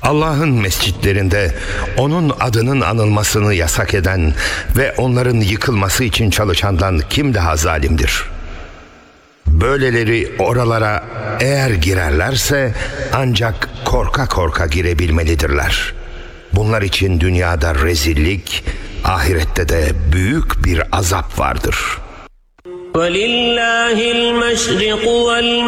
Allah'ın mescitlerinde onun adının anılmasını yasak eden ve onların yıkılması için çalışandan kim daha zalimdir? Böyleleri oralara eğer girerlerse ancak korka korka girebilmelidirler. Bunlar için dünyada rezillik, ahirette de büyük bir azap vardır.